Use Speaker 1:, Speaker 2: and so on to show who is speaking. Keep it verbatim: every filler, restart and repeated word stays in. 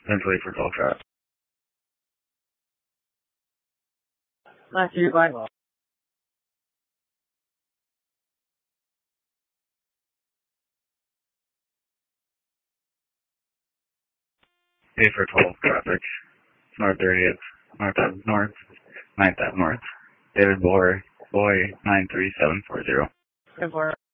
Speaker 1: Essentially for twelve traffic.
Speaker 2: Last unit line.
Speaker 1: A for twelve traffic. North thirtieth, North Ave North, ninth Ave North. David Boy, Boy nine three seven four zero.
Speaker 2: Good for